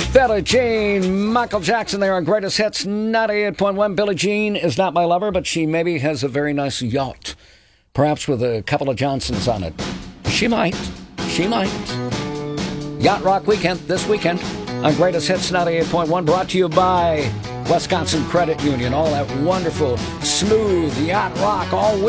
Billie Jean, Michael Jackson there on Greatest Hits 98.1. Billie Jean is not my lover, but she maybe has a very nice yacht. Perhaps with a couple of Johnsons on it. She might. She might. Yacht Rock Weekend this weekend on Greatest Hits 98.1, brought to you by Wisconsin Credit Union. All that wonderful, smooth yacht rock all week.